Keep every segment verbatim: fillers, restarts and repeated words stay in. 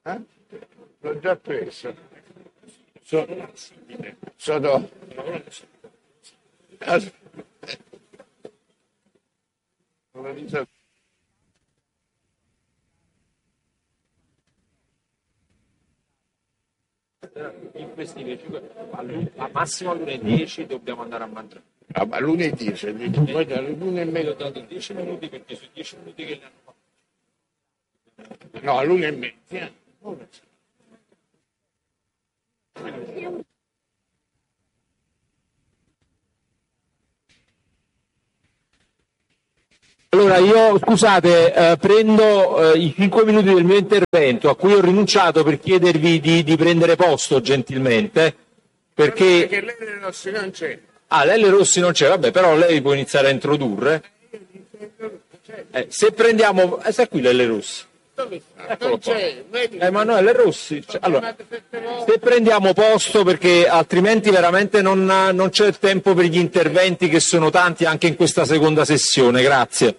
Eh? L'ho già preso. Sono... sono... In questi a massimo alle dieci dobbiamo andare a mangiare. Ah, ma lunedì, cioè, poi dalle l'una e mezza. Ho dato dieci minuti perché sui dieci minuti che li hanno fatto. No, all'una e mezza. Allora io, scusate, eh, prendo eh, i cinque minuti del mio intervento, a cui ho rinunciato per chiedervi di, di prendere posto gentilmente, perché... Perché l'Elle Rossi non c'è. Ah, l'Elle Rossi non c'è, vabbè, però lei può iniziare a introdurre. Eh, se prendiamo... Eh, sta qui l'Elle Rossi. Eccolo qua. Emanuele Rossi. Cioè, allora, se prendiamo posto, perché altrimenti veramente non, non c'è tempo per gli interventi che sono tanti anche in questa seconda sessione. Grazie.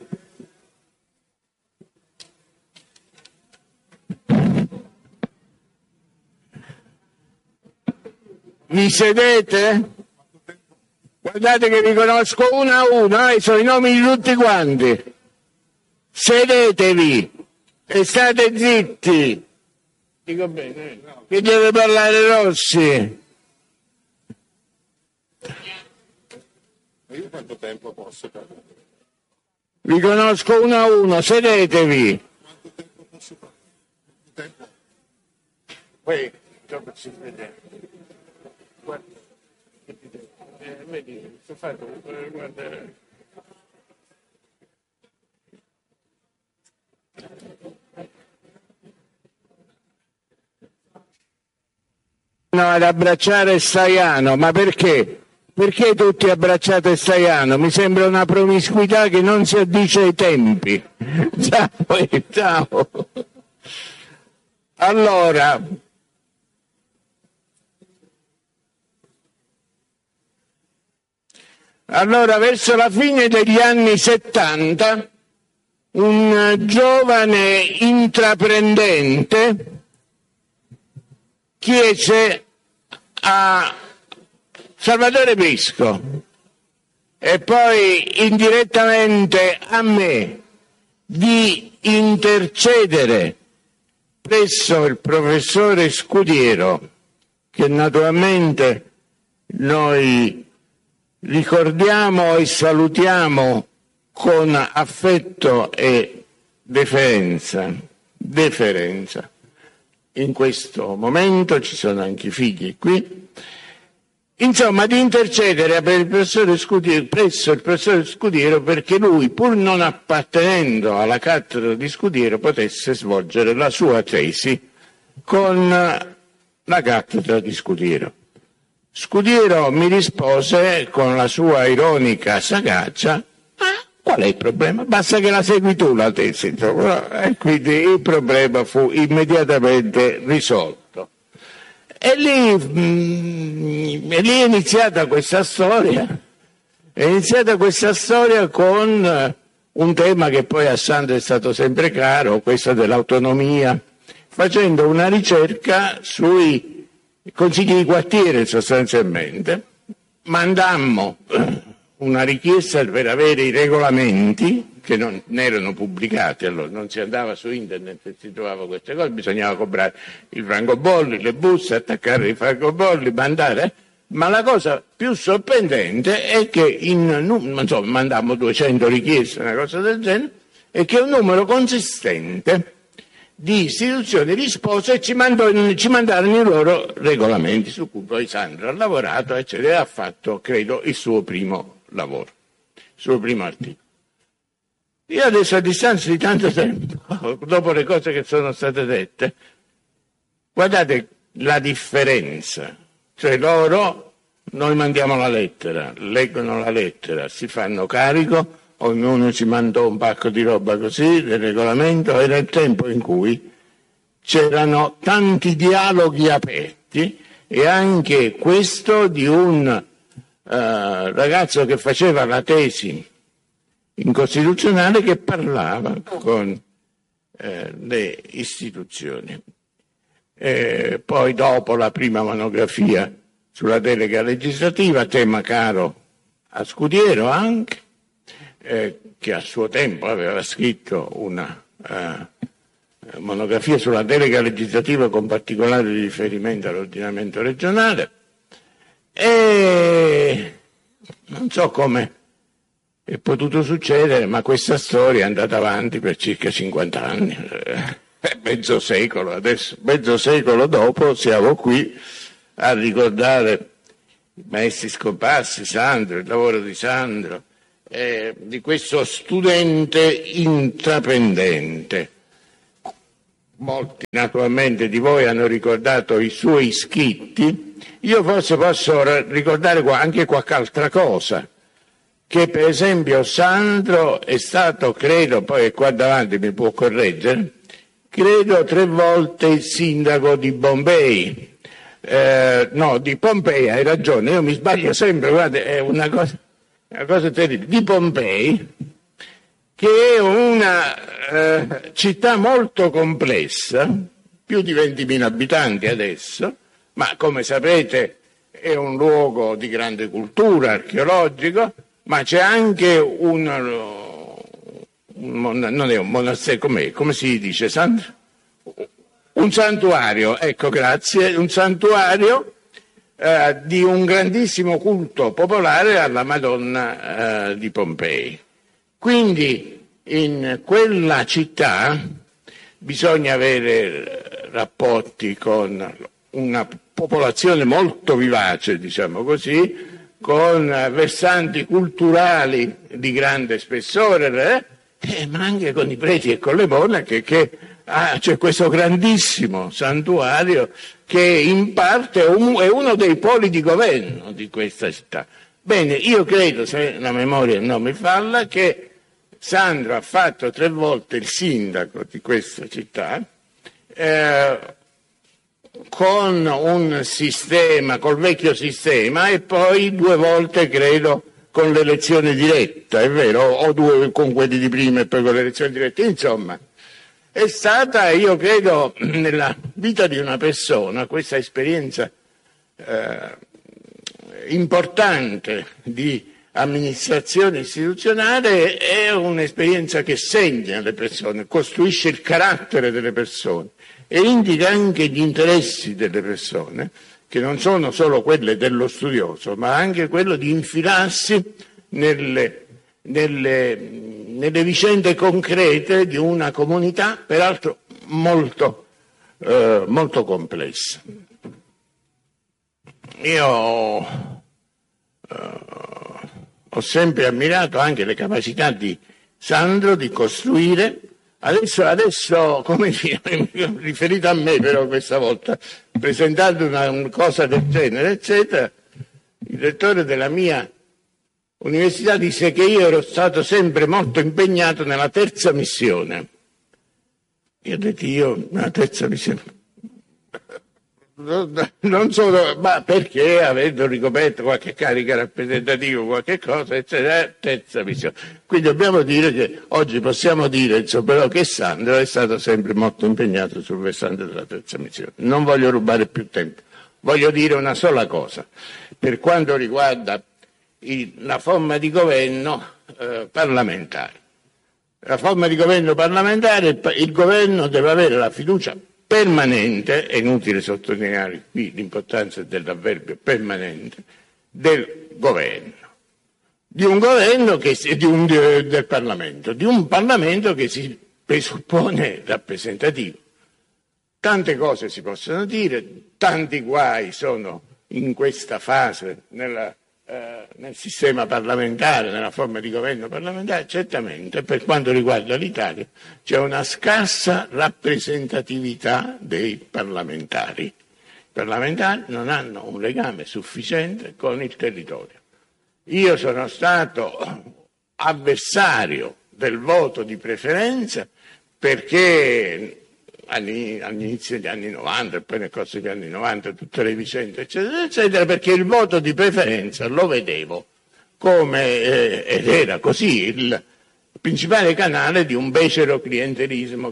Vi sedete? Guardate che vi conosco uno a uno, eh, sono i nomi di tutti quanti. Sedetevi e state zitti. Dico bene, no. Che deve parlare Rossi? Io quanto tempo posso parlare? Vi conosco uno a uno, sedetevi. Quanto tempo posso parlare? Tempo? Poi dopo ci vediamo. Guarda, eh, vedi, sto fatto, guarda. No, ad abbracciare Staiano, ma perché? Perché tutti abbracciate Staiano? Mi sembra una promiscuità che non si addice ai tempi. Ciao, ciao. Allora, allora verso la fine degli anni settanta, un giovane intraprendente chiese a Salvatore Pisco e poi indirettamente a me di intercedere presso il professore Scudiero, che naturalmente noi ricordiamo e salutiamo con affetto e deferenza, deferenza. In questo momento ci sono anche i figli qui. Insomma, di intercedere per il professore Scudiero, presso il professore Scudiero, perché lui, pur non appartenendo alla cattedra di Scudiero, potesse svolgere la sua tesi con la cattedra di Scudiero. Scudiero mi rispose con la sua ironica sagacia: ah, qual è il problema? Basta che la segui tu la tesi. E quindi il problema fu immediatamente risolto. E lì, mh, e lì è iniziata questa storia, è iniziata questa storia con un tema che poi a Sandro è stato sempre caro, questo dell'autonomia, facendo una ricerca sui consigli di quartiere sostanzialmente. Mandammo una richiesta per avere i regolamenti, che non erano pubblicati, allora non si andava su internet e si trovava queste cose, bisognava comprare il francobolli, le buste, attaccare i francobolli, mandare, ma la cosa più sorprendente è che in, insomma, mandammo duecento richieste, una cosa del genere, e che un numero consistente di istituzioni rispose e ci, mandò, ci mandarono i loro regolamenti, su cui poi Sandro ha lavorato, eccetera, e ha fatto, credo, il suo primo lavoro, il suo primo articolo. Io adesso, a distanza di tanto tempo, dopo le cose che sono state dette, guardate la differenza. Cioè loro, noi mandiamo la lettera, leggono la lettera, si fanno carico, ognuno ci mandò un pacco di roba così, del regolamento. Era il tempo in cui c'erano tanti dialoghi aperti, e anche questo di un uh, ragazzo che faceva la tesi in costituzionale, che parlava con eh, le istituzioni. eh, poi dopo la prima monografia sulla delega legislativa, tema caro a Scudiero anche, eh, che a suo tempo aveva scritto una eh, monografia sulla delega legislativa con particolare riferimento all'ordinamento regionale, e non so come è potuto succedere, ma questa storia è andata avanti per circa cinquanta anni, eh, mezzo secolo, adesso mezzo secolo dopo siamo qui a ricordare i maestri scomparsi, Sandro, il lavoro di Sandro, eh, di questo studente intraprendente. Molti naturalmente di voi hanno ricordato i suoi scritti, io forse posso ricordare anche qualche altra cosa, che per esempio Sandro è stato, credo, poi qua davanti mi può correggere, credo tre volte il sindaco di Bombay, eh, no, di Pompei, hai ragione, io mi sbaglio sempre, guarda, è una cosa, una cosa terribile, di Pompei, che è una eh, città molto complessa, più di ventimila abitanti adesso, ma come sapete è un luogo di grande cultura archeologico, ma c'è anche un, un non è un monastero, com'è? Come si dice, Sandro? Un santuario, ecco, grazie, un santuario eh, di un grandissimo culto popolare alla Madonna eh, di Pompei. Quindi in quella città bisogna avere rapporti con una popolazione molto vivace, diciamo così, con versanti culturali di grande spessore, eh, ma anche con i preti e con le monache, che ah, c'è questo grandissimo santuario che in parte è, un, è uno dei poli di governo di questa città. Bene, io credo, se la memoria non mi falla, che Sandro ha fatto tre volte il sindaco di questa città, eh, con un sistema, col vecchio sistema, e poi due volte credo con l'elezione diretta, è vero, o due con quelli di prima e poi con l'elezione diretta, insomma è stata, io credo, nella vita di una persona questa esperienza eh, importante di amministrazione istituzionale è un'esperienza che segna le persone, costruisce il carattere delle persone e indica anche gli interessi delle persone, che non sono solo quelle dello studioso, ma anche quello di infilarsi nelle, nelle, nelle vicende concrete di una comunità, peraltro molto, eh, molto complessa. Io eh, ho sempre ammirato anche le capacità di Sandro di costruire. Adesso, adesso, come dire, riferito a me però questa volta, presentando una, una cosa del genere, eccetera, il rettore della mia università disse che io ero stato sempre molto impegnato nella terza missione. Io ho detto, io, nella terza missione, non solo, ma perché avendo ricoperto qualche carica rappresentativa, qualche cosa, eccetera, terza missione. Quindi dobbiamo dire che oggi possiamo dire, insomma, però, che Sandro è stato sempre molto impegnato sul versante della terza missione. Non voglio rubare più tempo, voglio dire una sola cosa. Per quanto riguarda il, la forma di governo eh, parlamentare. La forma di governo parlamentare, il, il governo deve avere la fiducia permanente, è inutile sottolineare qui l'importanza dell'avverbio permanente, del governo, di un governo che di un, del Parlamento, di un Parlamento che si presuppone rappresentativo. Tante cose si possono dire, tanti guai sono in questa fase nella, eh, nel sistema parlamentare, nella forma di governo parlamentare. Certamente per quanto riguarda l'Italia c'è una scarsa rappresentatività dei parlamentari. I parlamentari non hanno un legame sufficiente con il territorio. Io sono stato avversario del voto di preferenza perché all'inizio degli anni novanta e poi nel corso degli anni novanta tutte le vicende eccetera eccetera, perché il voto di preferenza lo vedevo come eh, ed era così il principale canale di un becero clientelismo che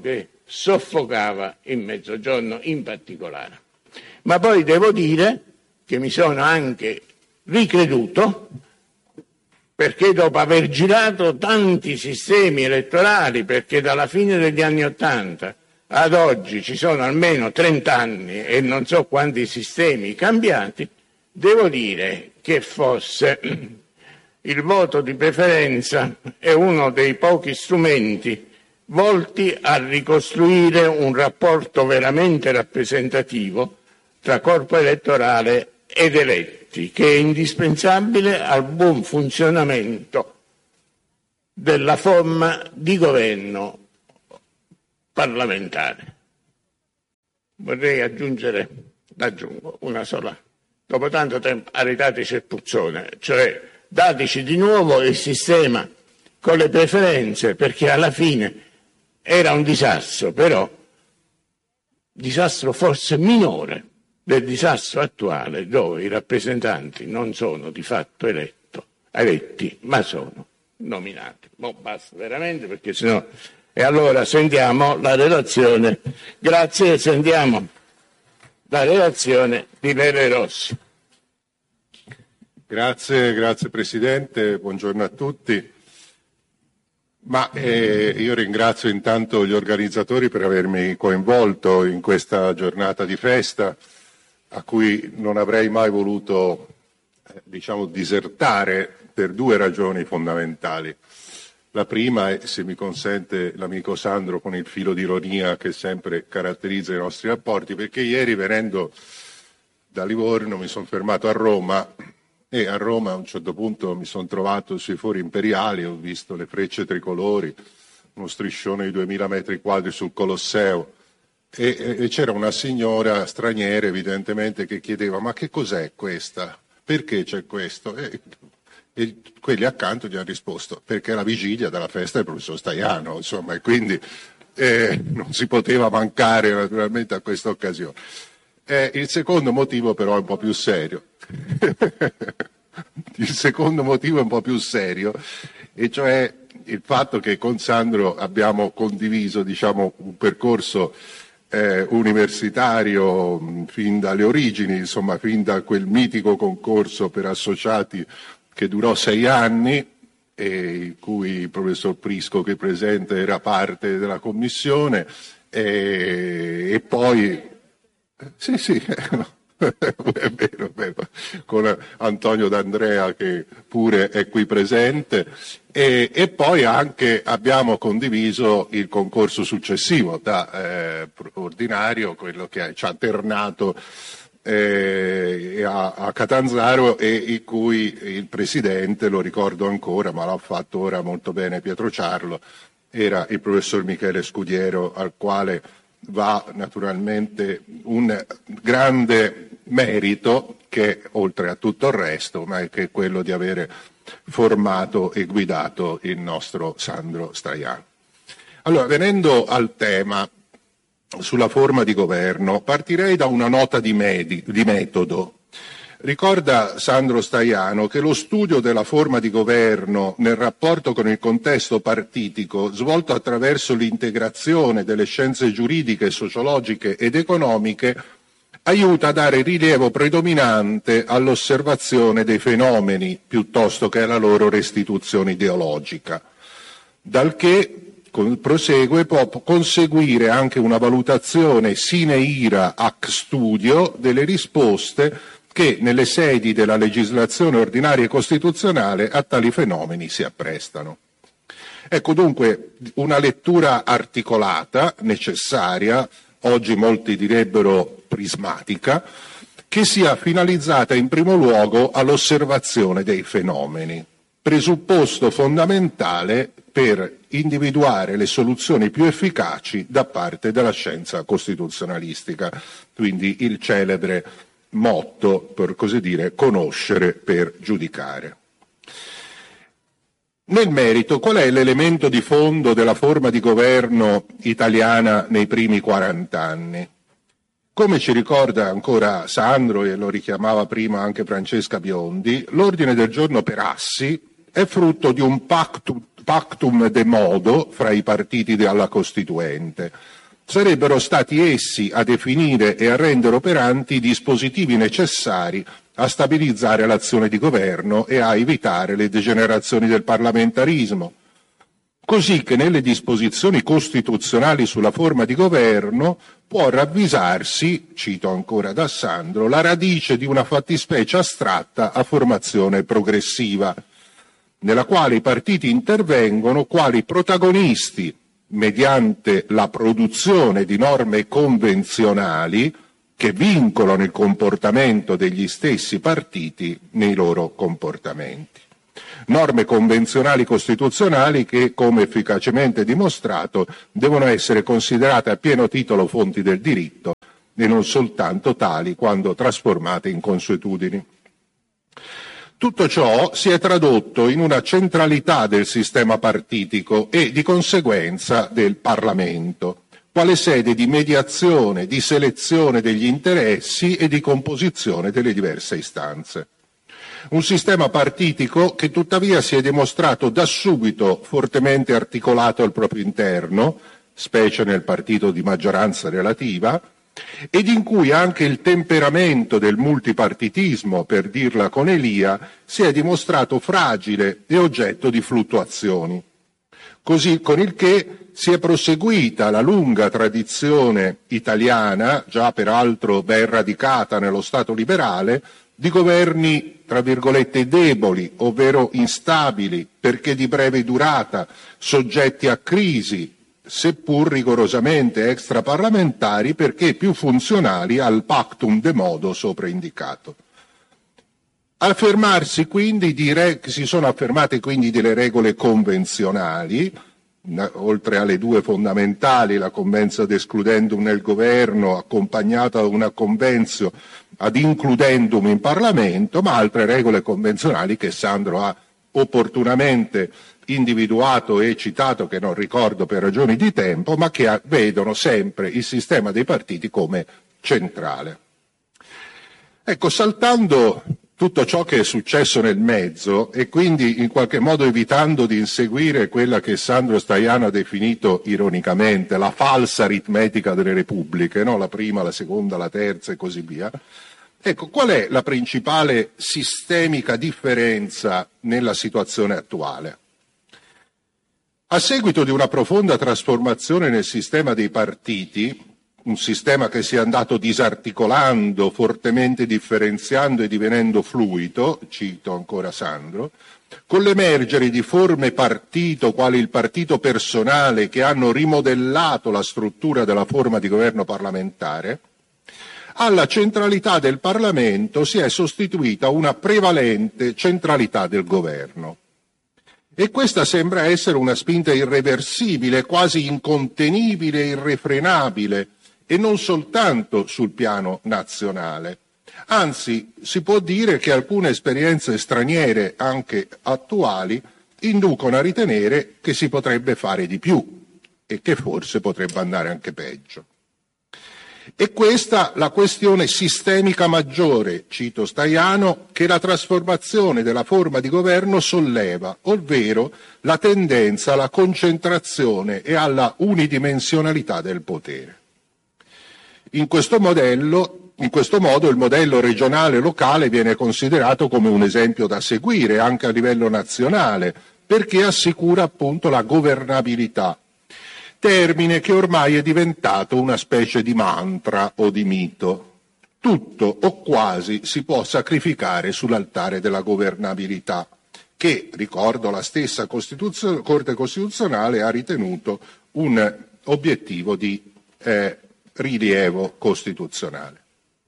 soffocava il Mezzogiorno in particolare. Ma poi devo dire che mi sono anche ricreduto, perché dopo aver girato tanti sistemi elettorali, perché dalla fine degli anni Ottanta ad oggi ci sono almeno trenta anni e non so quanti sistemi cambiati, devo dire che forse il voto di preferenza è uno dei pochi strumenti volti a ricostruire un rapporto veramente rappresentativo tra corpo elettorale ed eletti, che è indispensabile al buon funzionamento della forma di governo parlamentare. Vorrei aggiungere, aggiungo una sola, dopo tanto tempo aridateci il puzzone, cioè dateci di nuovo il sistema con le preferenze, perché alla fine era un disastro, però disastro forse minore del disastro attuale, dove i rappresentanti non sono di fatto eletto, eletti, ma sono nominati. Boh, basta veramente, perché sennò... E allora sentiamo la relazione, grazie, sentiamo la relazione di Lele Rossi. Grazie, grazie Presidente, buongiorno a tutti. Ma eh, io ringrazio intanto gli organizzatori per avermi coinvolto in questa giornata di festa, a cui non avrei mai voluto, eh, diciamo, disertare per due ragioni fondamentali. La prima è, se mi consente l'amico Sandro, con il filo di ironia che sempre caratterizza i nostri rapporti, perché ieri venendo da Livorno mi sono fermato a Roma e a Roma a un certo punto mi sono trovato sui fori imperiali, ho visto le frecce tricolori, uno striscione di duemila metri quadri sul Colosseo e, e, e c'era una signora straniera evidentemente che chiedeva: ma che cos'è questa? Perché c'è questo? E, E quelli accanto gli hanno risposto: perché è la vigilia della festa del professor Staiano, insomma, e quindi eh, non si poteva mancare naturalmente a questa occasione. Eh, il secondo motivo però è un po' più serio. Il secondo motivo è un po' più serio, e cioè il fatto che con Sandro abbiamo condiviso, diciamo, un percorso eh, universitario mh, fin dalle origini, insomma, fin da quel mitico concorso per associati che durò sei anni e in cui il professor Prisco, che è presente, era parte della commissione, e, e poi sì sì no, è vero, è vero, con Antonio D'Andrea che pure è qui presente, e, e poi anche abbiamo condiviso il concorso successivo da eh, ordinario, quello che ci ha alternato Eh, a, a Catanzaro, e in cui il presidente, lo ricordo ancora, ma l'ha fatto ora molto bene Pietro Ciarlo, era il professor Michele Scudiero, al quale va naturalmente un grande merito che, oltre a tutto il resto, ma è che quello di avere formato e guidato il nostro Sandro Staiano. Allora, venendo al tema sulla forma di governo, partirei da una nota di, medi, di metodo. Ricorda Sandro Staiano che lo studio della forma di governo nel rapporto con il contesto partitico, svolto attraverso l'integrazione delle scienze giuridiche, sociologiche ed economiche, aiuta a dare rilievo predominante all'osservazione dei fenomeni piuttosto che alla loro restituzione ideologica, dal che prosegue, può conseguire anche una valutazione sine ira ac studio delle risposte che nelle sedi della legislazione ordinaria e costituzionale a tali fenomeni si apprestano. Ecco dunque una lettura articolata, necessaria, oggi molti direbbero prismatica, che sia finalizzata in primo luogo all'osservazione dei fenomeni, presupposto fondamentale per individuare le soluzioni più efficaci da parte della scienza costituzionalistica, quindi il celebre motto, per così dire, conoscere per giudicare. Nel merito, qual è l'elemento di fondo della forma di governo italiana nei primi quarant'anni? Come ci ricorda ancora Sandro, e lo richiamava prima anche Francesca Biondi, l'ordine del giorno per assi è frutto di un pactum, pactum de modo fra i partiti della Costituente, sarebbero stati essi a definire e a rendere operanti i dispositivi necessari a stabilizzare l'azione di governo e a evitare le degenerazioni del parlamentarismo, così che nelle disposizioni costituzionali sulla forma di governo può ravvisarsi, cito ancora da Sandro, la radice di una fattispecie astratta a formazione progressiva, nella quale i partiti intervengono quali protagonisti mediante la produzione di norme convenzionali che vincolano il comportamento degli stessi partiti nei loro comportamenti. Norme convenzionali costituzionali che, come efficacemente dimostrato, devono essere considerate a pieno titolo fonti del diritto e non soltanto tali quando trasformate in consuetudini. Tutto ciò si è tradotto in una centralità del sistema partitico e, di conseguenza, del Parlamento, quale sede di mediazione, di selezione degli interessi e di composizione delle diverse istanze. Un sistema partitico che tuttavia si è dimostrato da subito fortemente articolato al proprio interno, specie nel partito di maggioranza relativa, ed in cui anche il temperamento del multipartitismo, per dirla con Elia, si è dimostrato fragile e oggetto di fluttuazioni. Così con il che si è proseguita la lunga tradizione italiana, già peraltro ben radicata nello Stato liberale, di governi, tra virgolette, deboli, ovvero instabili, perché di breve durata, soggetti a crisi, seppur rigorosamente extraparlamentari, perché più funzionali al pactum de modo sopraindicato. Affermarsi quindi di re, si sono affermate quindi delle regole convenzionali, oltre alle due fondamentali, la convenzio ad excludendum nel governo, accompagnata da una convenzio ad includendum in Parlamento, ma altre regole convenzionali che Sandro ha opportunamente individuato e citato, che non ricordo per ragioni di tempo, ma che vedono sempre il sistema dei partiti come centrale. Ecco, saltando tutto ciò che è successo nel mezzo e quindi in qualche modo evitando di inseguire quella che Sandro Staiano ha definito ironicamente la falsa aritmetica delle repubbliche, no? La prima, la seconda, la terza e così via. Ecco, qual è la principale sistemica differenza nella situazione attuale? A seguito di una profonda trasformazione nel sistema dei partiti, un sistema che si è andato disarticolando, fortemente differenziando e divenendo fluido, cito ancora Sandro, con l'emergere di forme partito, quali il partito personale, che hanno rimodellato la struttura della forma di governo parlamentare, alla centralità del Parlamento si è sostituita una prevalente centralità del governo. E questa sembra essere una spinta irreversibile, quasi incontenibile e irrefrenabile, e non soltanto sul piano nazionale. Anzi, si può dire che alcune esperienze straniere, anche attuali, inducono a ritenere che si potrebbe fare di più e che forse potrebbe andare anche peggio. E questa la questione sistemica maggiore, cito Staiano, che la trasformazione della forma di governo solleva, ovvero la tendenza alla concentrazione e alla unidimensionalità del potere. In questo modello, in questo modo il modello regionale e locale viene considerato come un esempio da seguire anche a livello nazionale, perché assicura appunto la governabilità, termine che ormai è diventato una specie di mantra o di mito. Tutto o quasi si può sacrificare sull'altare della governabilità, che, ricordo, la stessa Costituzio- Corte Costituzionale ha ritenuto un obiettivo di eh, rilievo costituzionale.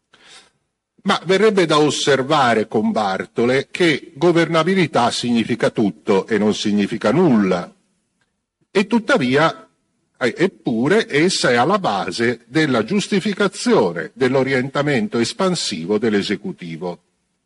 Ma verrebbe da osservare con Bartole che governabilità significa tutto e non significa nulla, e tuttavia, eh, eppure, essa è alla base della giustificazione dell'orientamento espansivo dell'esecutivo.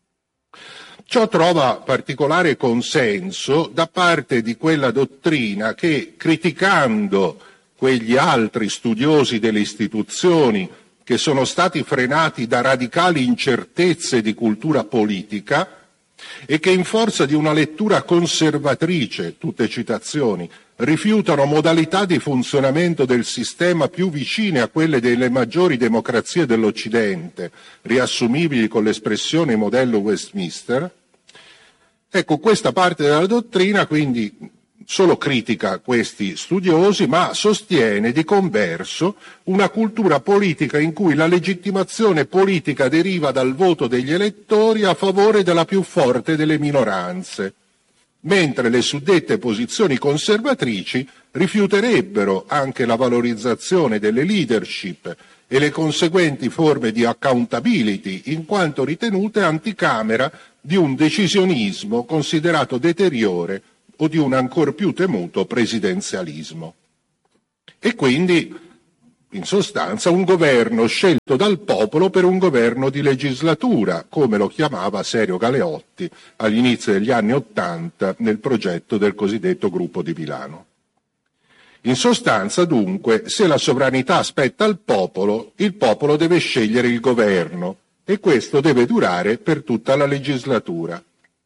Ciò trova particolare consenso da parte di quella dottrina che, criticando quegli altri studiosi delle istituzioni che sono stati frenati da radicali incertezze di cultura politica e che in forza di una lettura conservatrice, tutte citazioni, rifiutano modalità di funzionamento del sistema più vicine a quelle delle maggiori democrazie dell'Occidente, riassumibili con l'espressione modello Westminster. Ecco, questa parte della dottrina quindi solo critica questi studiosi, ma sostiene di converso una cultura politica in cui la legittimazione politica deriva dal voto degli elettori a favore della più forte delle minoranze, mentre le suddette posizioni conservatrici rifiuterebbero anche la valorizzazione delle leadership e le conseguenti forme di accountability, in quanto ritenute anticamera di un decisionismo considerato deteriore o di un ancor più temuto presidenzialismo. E quindi, in sostanza, un governo scelto dal popolo per un governo di legislatura, come lo chiamava Serio Galeotti agli inizi degli anni Ottanta nel progetto del cosiddetto Gruppo di Milano. In sostanza, dunque, se la sovranità spetta al popolo, il popolo deve scegliere il governo e questo deve durare per tutta la legislatura.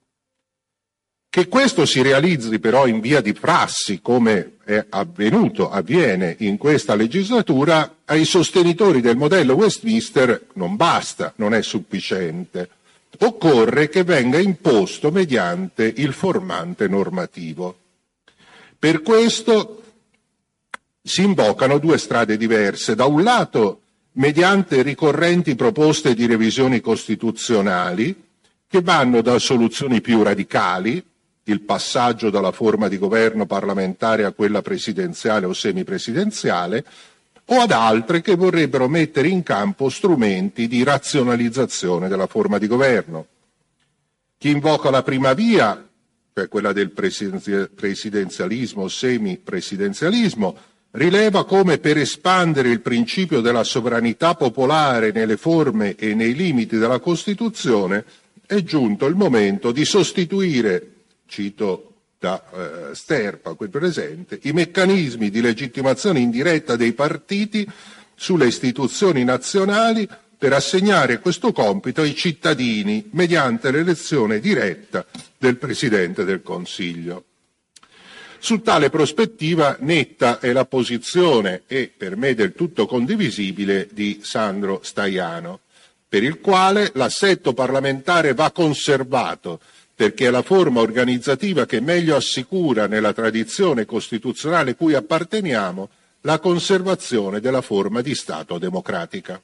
Che questo si realizzi però in via di prassi, come è avvenuto, avviene in questa legislatura, ai sostenitori del modello Westminster non basta, non è sufficiente. Occorre che venga imposto mediante il formante normativo. Per questo si invocano due strade diverse. Da un lato, mediante ricorrenti proposte di revisioni costituzionali, che vanno da soluzioni più radicali, il passaggio dalla forma di governo parlamentare a quella presidenziale o semipresidenziale, o ad altre che vorrebbero mettere in campo strumenti di razionalizzazione della forma di governo. Chi invoca la prima via, cioè quella del presidenzialismo o semipresidenzialismo, rileva come per espandere il principio della sovranità popolare nelle forme e nei limiti della Costituzione è giunto il momento di sostituire, cito da eh, Sterpa, qui presente, i meccanismi di legittimazione indiretta dei partiti sulle istituzioni nazionali per assegnare questo compito ai cittadini mediante l'elezione diretta del Presidente del Consiglio. Su tale prospettiva netta è la posizione, e per me del tutto condivisibile, di Sandro Staiano, per il quale l'assetto parlamentare va conservato perché è la forma organizzativa che meglio assicura nella tradizione costituzionale cui apparteniamo la conservazione della forma di Stato democratica.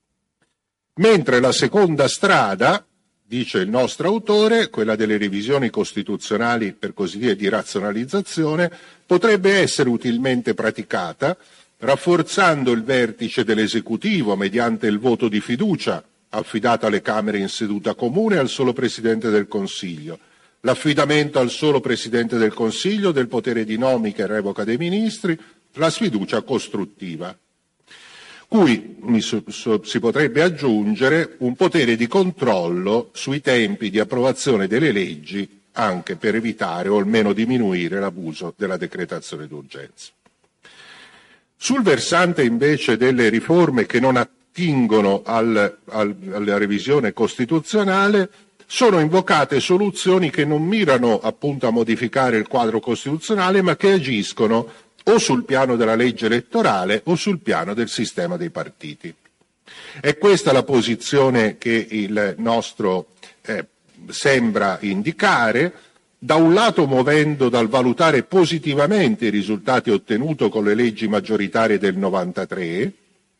Mentre la seconda strada, dice il nostro autore, quella delle revisioni costituzionali per così dire di razionalizzazione, potrebbe essere utilmente praticata rafforzando il vertice dell'esecutivo mediante il voto di fiducia affidato alle Camere in seduta comune e al solo Presidente del Consiglio, l'affidamento al solo Presidente del Consiglio del potere di nomica e revoca dei ministri, la sfiducia costruttiva, cui si potrebbe aggiungere un potere di controllo sui tempi di approvazione delle leggi, anche per evitare o almeno diminuire l'abuso della decretazione d'urgenza. Sul versante invece delle riforme che non attingono al, al, alla revisione costituzionale, sono invocate soluzioni che non mirano appunto a modificare il quadro costituzionale, ma che agiscono o sul piano della legge elettorale o sul piano del sistema dei partiti. È questa la posizione che il nostro eh, sembra indicare, da un lato muovendo dal valutare positivamente i risultati ottenuti con le leggi maggioritarie del novantatré,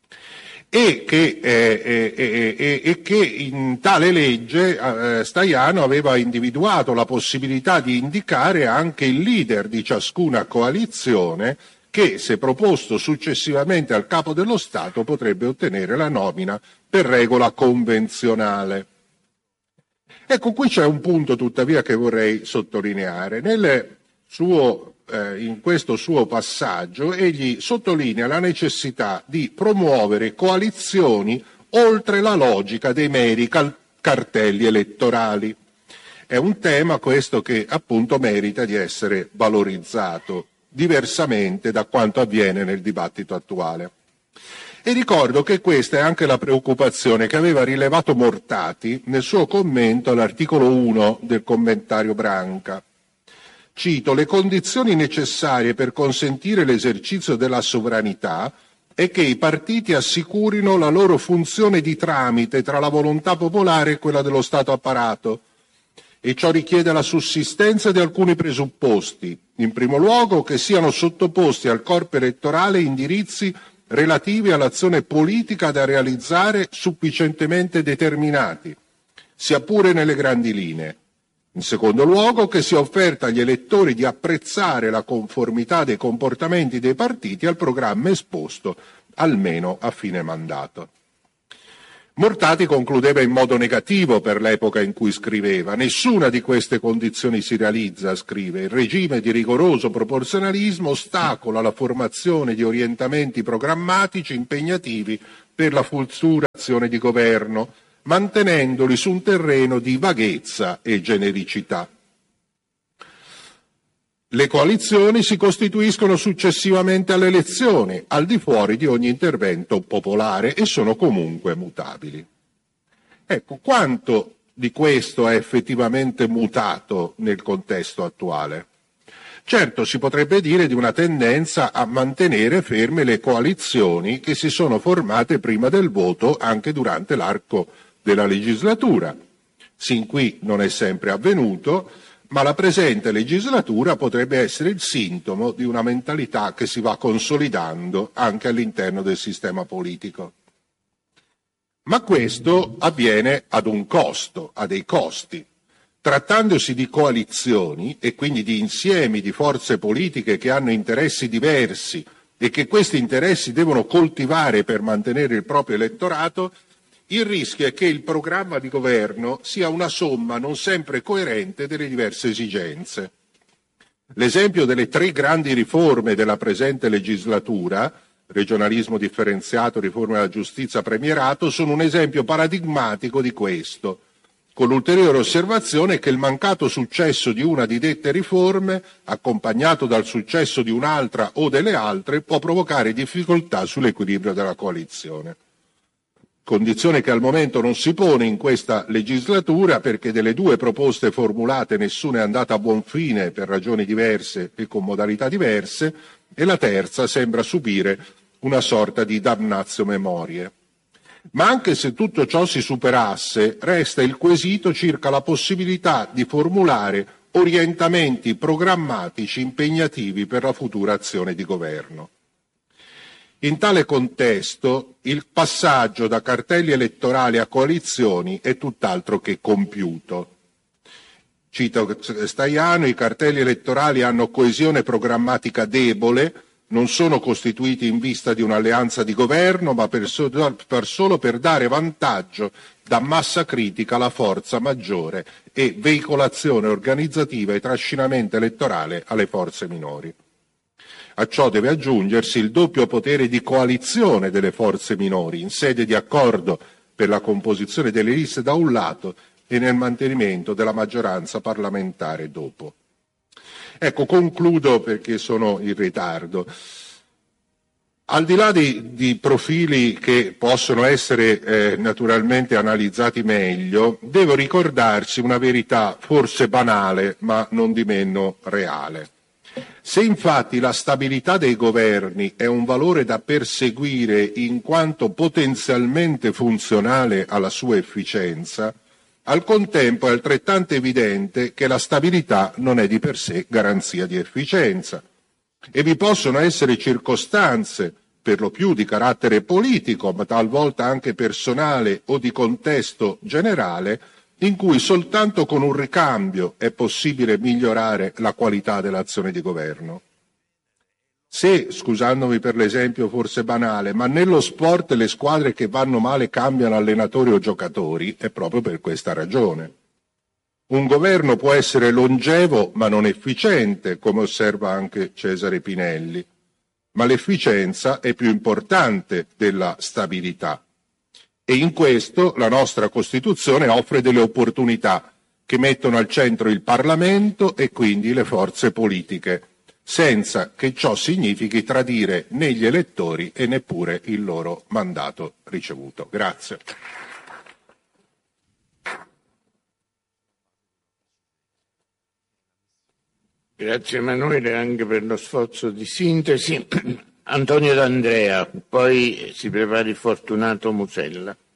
e che, eh, eh, eh, e che in tale legge eh, Staiano aveva individuato la possibilità di indicare anche il leader di ciascuna coalizione che, se proposto successivamente al capo dello Stato, potrebbe ottenere la nomina per regola convenzionale. Ecco, qui c'è un punto tuttavia che vorrei sottolineare. Nel suo Eh, in questo suo passaggio egli sottolinea la necessità di promuovere coalizioni oltre la logica dei meri cal- cartelli elettorali. È un tema questo che appunto merita di essere valorizzato, diversamente da quanto avviene nel dibattito attuale. E ricordo che questa è anche la preoccupazione che aveva rilevato Mortati nel suo commento all'articolo uno del commentario Branca, cito, le condizioni necessarie per consentire l'esercizio della sovranità è che i partiti assicurino la loro funzione di tramite tra la volontà popolare e quella dello Stato apparato, e ciò richiede la sussistenza di alcuni presupposti. In primo luogo, che siano sottoposti al corpo elettorale indirizzi relativi all'azione politica da realizzare sufficientemente determinati, sia pure nelle grandi linee. In secondo luogo, che sia offerta agli elettori di apprezzare la conformità dei comportamenti dei partiti al programma esposto, almeno a fine mandato. Mortati concludeva in modo negativo per l'epoca in cui scriveva. Nessuna di queste condizioni si realizza, scrive. Il regime di rigoroso proporzionalismo ostacola la formazione di orientamenti programmatici impegnativi per la futura azione di governo, mantenendoli su un terreno di vaghezza e genericità. Le coalizioni si costituiscono successivamente alle elezioni, al di fuori di ogni intervento popolare, e sono comunque mutabili. Ecco, quanto di questo è effettivamente mutato nel contesto attuale? Certo, si potrebbe dire di una tendenza a mantenere ferme le coalizioni che si sono formate prima del voto anche durante l'arco della legislatura. Sin qui non è sempre avvenuto, ma la presente legislatura potrebbe essere il sintomo di una mentalità che si va consolidando anche all'interno del sistema politico. Ma questo avviene ad un costo, a dei costi. Trattandosi di coalizioni e quindi di insiemi di forze politiche che hanno interessi diversi e che questi interessi devono coltivare per mantenere il proprio elettorato, il rischio è che il programma di governo sia una somma non sempre coerente delle diverse esigenze. L'esempio delle tre grandi riforme della presente legislatura, regionalismo differenziato, riforma della giustizia, premierato, sono un esempio paradigmatico di questo, con l'ulteriore osservazione che il mancato successo di una di dette riforme, accompagnato dal successo di un'altra o delle altre, può provocare difficoltà sull'equilibrio della coalizione. Condizione che al momento non si pone in questa legislatura, perché delle due proposte formulate nessuna è andata a buon fine per ragioni diverse e con modalità diverse, e la terza sembra subire una sorta di damnatio memoriae. Ma anche se tutto ciò si superasse, resta il quesito circa la possibilità di formulare orientamenti programmatici impegnativi per la futura azione di governo. In tale contesto, il passaggio da cartelli elettorali a coalizioni è tutt'altro che compiuto. Cito Staiano: i cartelli elettorali hanno coesione programmatica debole, non sono costituiti in vista di un'alleanza di governo, ma per, so- per solo per dare vantaggio da massa critica alla forza maggiore e veicolazione organizzativa e trascinamento elettorale alle forze minori. A ciò deve aggiungersi il doppio potere di coalizione delle forze minori in sede di accordo per la composizione delle liste da un lato e nel mantenimento della maggioranza parlamentare dopo. Ecco, concludo perché sono in ritardo. Al di là di, di profili che possono essere eh, naturalmente analizzati meglio, devo ricordarci una verità forse banale ma non di meno reale. Se infatti la stabilità dei governi è un valore da perseguire in quanto potenzialmente funzionale alla sua efficienza, al contempo è altrettanto evidente che la stabilità non è di per sé garanzia di efficienza e vi possono essere circostanze, per lo più di carattere politico, ma talvolta anche personale o di contesto generale, in cui soltanto con un ricambio è possibile migliorare la qualità dell'azione di governo. Se, scusandomi per l'esempio forse banale, ma nello sport le squadre che vanno male cambiano allenatori o giocatori, è proprio per questa ragione. Un governo può essere longevo ma non efficiente, come osserva anche Cesare Pinelli, ma l'efficienza è più importante della stabilità. E in questo la nostra Costituzione offre delle opportunità che mettono al centro il Parlamento e quindi le forze politiche, senza che ciò significhi tradire né gli elettori e neppure il loro mandato ricevuto. Grazie. Grazie Emanuele anche per lo sforzo di sintesi. Antonio D'Andrea, poi si prepari Fortunato Musella.